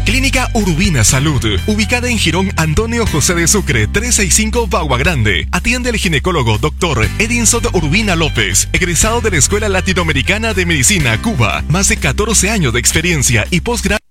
Clínica Urbina Salud, ubicada en Jirón Antonio José de Sucre, 365 Bagua Grande. Atiende el ginecólogo Dr. Edinson Urbina López, egresado de la Escuela Latinoamericana de Medicina, Cuba. Más de 14 años de experiencia y posgrado.